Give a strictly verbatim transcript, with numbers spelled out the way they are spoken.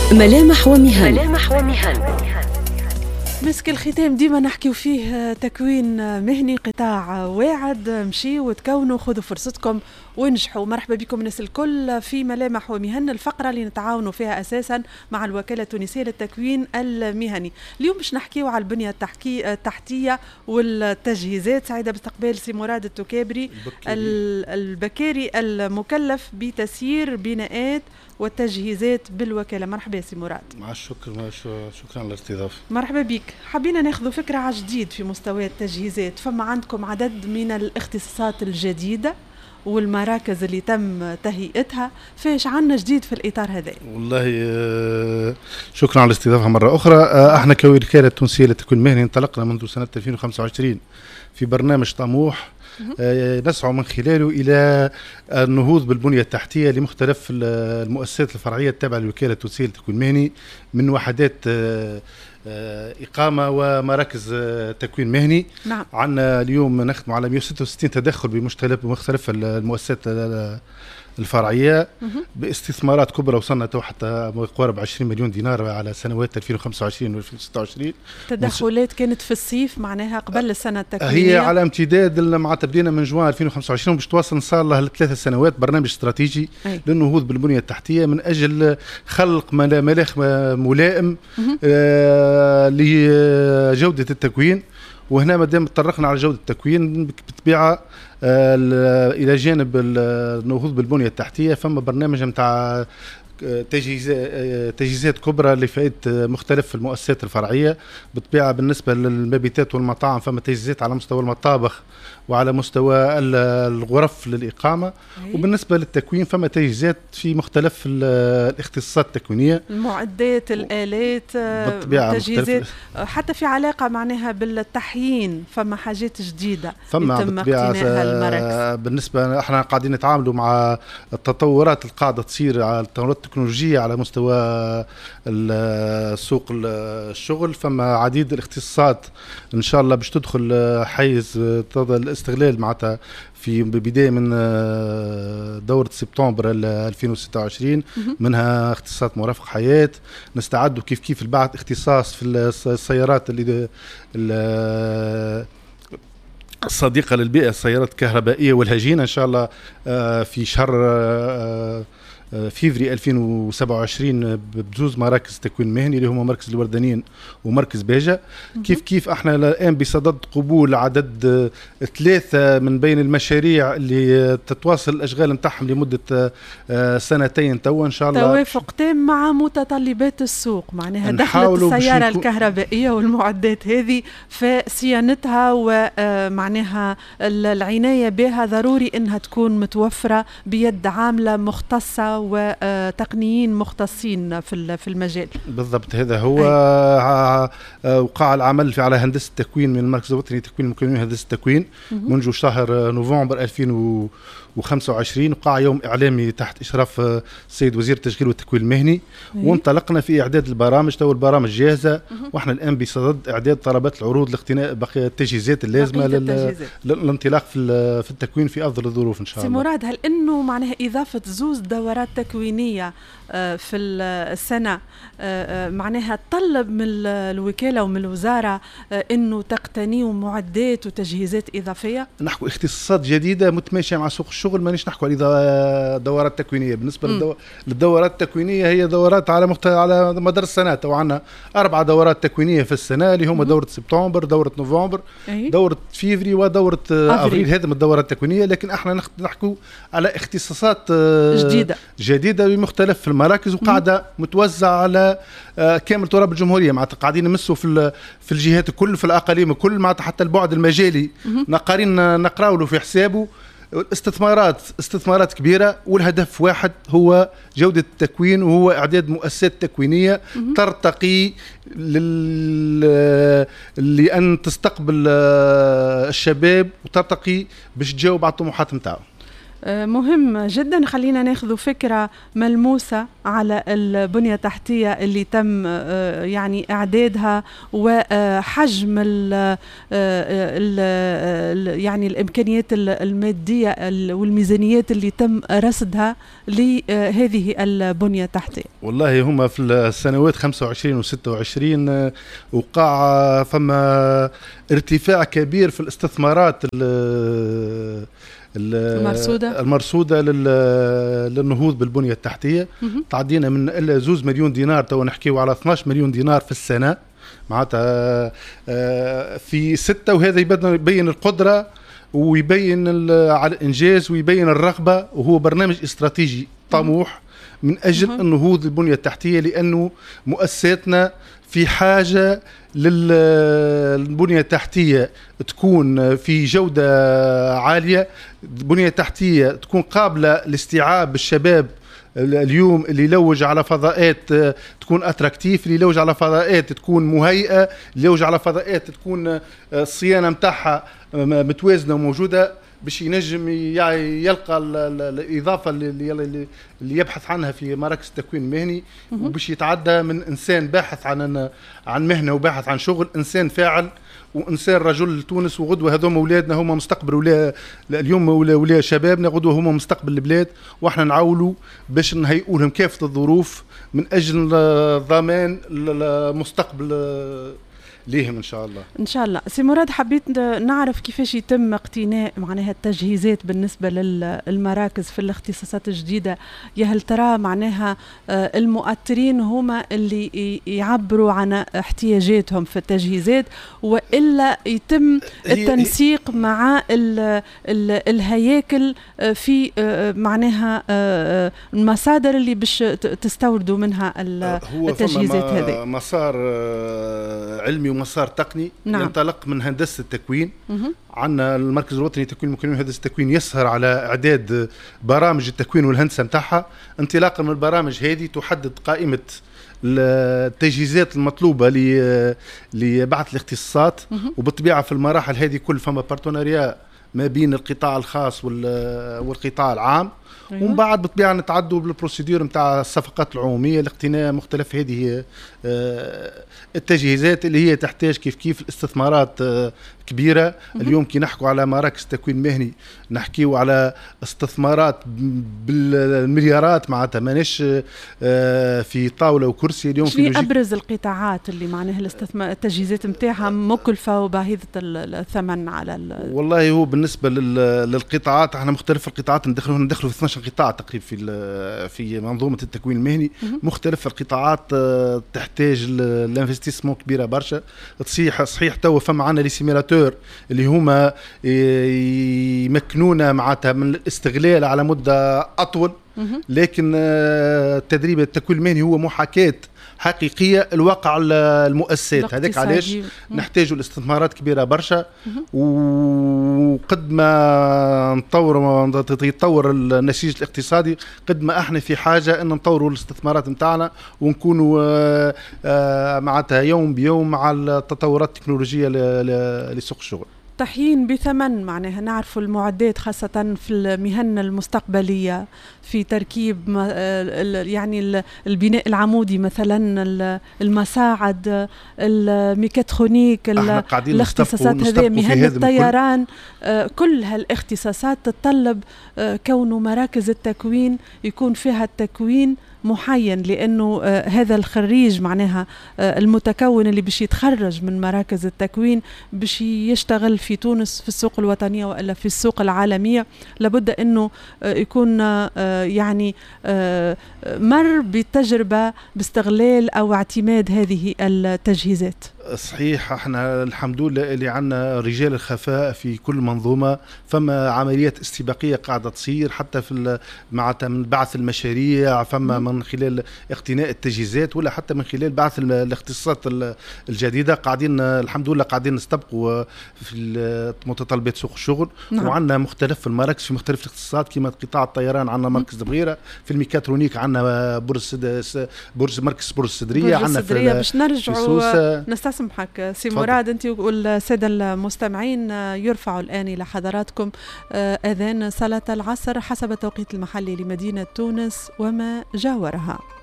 ملامح ومهن. ملامح ومهن. مسك الختام ديما نحكيو فيه تكوين مهني، قطاع واعد. مشيوا وتكونوا، خذوا فرصتكم ونجحوا. مرحبا بكم الناس الكل في ملامح ومهن، الفقرة اللي نتعاونوا فيها أساسا مع الوكالة التونسية للتكوين المهني. اليوم باش نحكيو على البنية التحتية والتجهيزات. سعيدة باستقبال سي مراد التكابري البكاري المكلف بتسيير بناءات والتجهيزات بالوكالة. مرحبا سي مراد. مع الشكر، مع شكرا على الاستضافة. مرحبا بك. حبينا ناخذ فكرة على جديد في مستوى التجهيزات. فما عندكم عدد من الاختصاصات الجديدة والمراكز اللي تم تهيئتها، فايش عنا جديد في الإطار هذا؟ والله شكرا على الاستضافة مرة أخرى. احنا كوكالة التونسية للتكوين المهني انطلقنا منذ سنة ألفين وخمسة وعشرين في برنامج طموح نسعى من خلاله إلى النهوض بالبنية التحتية لمختلف المؤسسات الفرعية التابعة للوكالة التونسية للتكوين المهني، من وحدات إقامة ومراكز تكوين مهني. نعم. عندنا اليوم نخدم على مئة وستة وستين تدخل بمختلف المؤسسات الفرعية باستثمارات كبرى، وصلنا تو حتى قرابة عشرين مليون دينار على سنوات ألفين وخمسة وعشرين و ألفين وستة وعشرين. تدخلات كانت في الصيف معناها قبل السنة التكوينية، هي على امتداد مع تبدينا من جوان ألفين وخمسة وعشرين باش توصل إن شاء الله لثلاث سنوات برنامج استراتيجي أي. للنهوض بالبنية التحتية من أجل خلق مناخ ملائم آه لجودة التكوين. وهنا مادام تطرقنا على جودة التكوين بالطبيعة آه إلى جانب النهوض بالبنية التحتية فما برنامج متاع تجهيزات كبرى لفائدة مختلف المؤسسات الفرعية. بالطبيعة بالنسبة للمبيتات والمطاعم فما تجهيزات على مستوى المطابخ وعلى مستوى الغرف للإقامة. أي. وبالنسبة للتكوين فما تجهيزات في مختلف الاختصاصات التكوينية، المعدات، الآلات، تجهيزات حتى في علاقة معناها بالتحيين. فما حاجات جديدة فما بالطبيعة. بالنسبة احنا قاعدين نتعاملوا مع التطورات القاعدة تصير على التطورات التكنولوجية على مستوى سوق الشغل. فما عديد الاختصاصات ان شاء الله باش تدخل حيز الاستغلال معناتها في بداية من دورة سبتمبر ألفين وستة وعشرين، منها اختصاصات مرافق حياة. نستعدوا كيف كيف البعض اختصاص في السيارات اللي الصديقة للبيئة، السيارات الكهربائية والهجينة إن شاء الله في شهر فيفري ألفين وسبعة وعشرين بجوز مراكز تكوين مهني اللي هما مركز الوردانيين ومركز باجة. كيف كيف احنا الآن بصدد قبول عدد ثلاثة من بين المشاريع اللي تتواصل الأشغال نتاعهم لمدة سنتين توا إن شاء الله. توافق تام مع متطلبات السوق، معناها دخلت السيارة الكهربائية والمعدات هذه فصيانتها ومعناها العناية بها ضروري إنها تكون متوفرة بيد عاملة مختصة وتقنيين مختصين في في المجال. بالضبط، هذا هو. وقع العمل على هندسه التكوين من المركز الوطني لتكوين المكونين هندسه التكوين منذ شهر نوفمبر ألفين وخمسة وعشرين. وقع يوم اعلامي تحت اشراف السيد وزير التشغيل والتكوين المهني، وانطلقنا في اعداد البرامج. تو البرامج جاهزه واحنا الان بصدد اعداد طلبات العروض لاقتناء بقيه التجهيزات اللازمه للانطلاق في في التكوين في افضل الظروف ان شاء الله. سي مراد، هل انه معناها اضافه زوز دورات تكوينيه في السنه معناها تطلب من الوكاله ومن الوزاره انه تقتنيوا معدات وتجهيزات اضافيه؟ نحكوا اختصاصات جديده متماشيه مع سوق الشغل، مانيش نحكوا على دورات تكوينيه. بالنسبه م. للدورات التكوينيه هي دورات على مخت... على مدار السنه. وعندنا اربع دورات تكوينيه في السنه اللي هما دوره سبتمبر، دوره نوفمبر، أي. دوره فيفري ودوره افريل. هذه من الدورات التكوينيه. لكن احنا نحكوا على اختصاصات جديده جديده بمختلف المراكز وقاعده متوزعه على كامل تراب الجمهوريه. معناتها قاعدين نمسوا في في الجهات الكل، في الاقاليم الكل، معناتها حتى البعد المجالي نقارين نقراوا له في حسابه. استثمارات استثمارات كبيرة، والهدف واحد هو جودة التكوين، وهو إعداد مؤسسات تكوينية ترتقي لل... لأن تستقبل الشباب وترتقي باش تجاوب على الطموحات نتاعو. مهم جدا. خلينا ناخذ فكرة ملموسة على البنية التحتية اللي تم يعني إعدادها وحجم ال ال يعني الإمكانيات المادية والميزانيات اللي تم رصدها لهذه البنية التحتية. والله هما في السنوات خمسة وعشرين و ستة وعشرين وقع فما ارتفاع كبير في الاستثمارات المرصودة المرصودة للنهوض بالبنية التحتية. تعدينا من إلا زوز مليون دينار، تو نحكيو على اثناش مليون دينار في السنة معناتها في ستة، وهذا يبين القدرة ويبين على الإنجاز ويبين الرغبة، وهو برنامج استراتيجي طموح من أجل النهوض بالبنية التحتية، لأنه مؤسساتنا في حاجة للبنية التحتية تكون في جودة عالية، بنية تحتية تكون قابلة لاستيعاب الشباب اليوم اللي يلوج على فضاءات تكون اتراكتيف، اللي يلوج على فضاءات تكون مهيئة، اللي يلوج على فضاءات تكون الصيانة متاعها متوازنة وموجودة باش ينجم يلقى الإضافة اللي, اللي يبحث عنها في مراكز التكوين المهني، وباش يتعدى من إنسان باحث عن عن مهنة وباحث عن شغل، إنسان فاعل وإنسان رجل تونس. وغدوة هذوما أولادنا هما مستقبل ولا اليوم ولا ولا شبابنا، غدوة هما مستقبل البلاد، وإحنا نعاولوا باش نهيئوا لهم كافة الظروف من أجل ضمان المستقبل ليهم إن شاء الله. إن شاء الله. سي مراد، حبيت نعرف كيفاش يتم اقتناء معناها التجهيزات بالنسبة للمراكز في الاختصاصات الجديدة. يا هل ترى معناها المؤثرين هما اللي يعبروا عن احتياجاتهم في التجهيزات، وإلا يتم التنسيق مع ال ال الهياكل في معناها المصادر اللي باش تستوردوا منها التجهيزات هذه؟ مسار علمي ومسار تقني. نعم. ينطلق من هندسة التكوين. عندنا المركز الوطني لتكوين المكونات هندسة التكوين يسهر على إعداد برامج التكوين والهندسة متاعها. انطلاقا من البرامج هذه تحدد قائمة التجهيزات المطلوبة لبعث الاختصاصات، وبالطبيعة في المراحل هذه كل فما بارتناريا ما بين القطاع الخاص والقطاع العام. أيوة. ومن بعد بالطبيعة نتعدوا بالبروسيدور نتاع الصفقات العمومية لاقتناء مختلف هذه التجهيزات اللي هي تحتاج كيف كيف الاستثمارات كبيرة. اليوم كي نحكوا على مراكز تكوين مهني نحكيوا على استثمارات بالمليارات، معناتها ماناش في طاولة وكرسي. اليوم في أبرز القطاعات اللي معناها الاستثمار التجهيزات متاعها مكلفة وباهظة الثمن على والله هو بالنسبة للقطاعات احنا مختلف القطاعات ندخلوا ندخلوا في اثناشر قطاع تقريبا في في منظومة التكوين المهني. مختلف القطاعات تحتاج الانفستيسمون كبيرة برشا. تصيح صحيح تو فما عنا لي سيميلاتور اللي هما يمكنونا معناتها من الاستغلال على مدة أطول، لكن التدريب التكوين المهني هو محاكاة حقيقية الواقع المؤسسات. هذاك علاش نحتاجوا الاستثمارات كبيرة برشا، وقد ما نطور يتطور النسيج الاقتصادي قد ما احنا في حاجة ان نطوروا الاستثمارات متاعنا ونكونوا معناتها يوم بيوم مع التطورات التكنولوجية لسوق الشغل. تحيين بثمن معناها نعرف المعدات خاصة في المهن المستقبلية في تركيب يعني البناء العمودي مثلا، المساعد، الميكاترونيك، الاختصاصات هذه، مهن الطيران، كل هالاختصاصات تتطلب كون مراكز التكوين يكون فيها التكوين محين، لأنه آه هذا الخريج معناها آه المتكون اللي باش يتخرج من مراكز التكوين باش يشتغل في تونس في السوق الوطنية وإلا في السوق العالمية، لابد أنه آه يكون آه يعني آه مر بالتجربة باستغلال أو اعتماد هذه التجهيزات. صحيح، احنا الحمد لله اللي عندنا رجال الخفاء في كل منظومة، فما عمليات استباقية قاعدة تصير حتى في معناتها من بعث المشاريع، فما من خلال اقتناء التجهيزات ولا حتى من خلال بعث الاختصاصات الجديدة. قاعدين الحمد لله قاعدين نستبقوا في متطلبات سوق الشغل. نعم. وعندنا مختلف المراكز في مختلف الاختصاصات كما قطاع الطيران عندنا مركز بغيرة، في الميكاترونيك عندنا بورصة بورصة مركز بورصة الصدرية، عندنا في باش نرجعوا نستعمل نسمحك سي مراد أنت والسادة المستمعين، يرفع الآن إلى حضراتكم أذان صلاة العصر حسب التوقيت المحلي لمدينة تونس وما جاورها.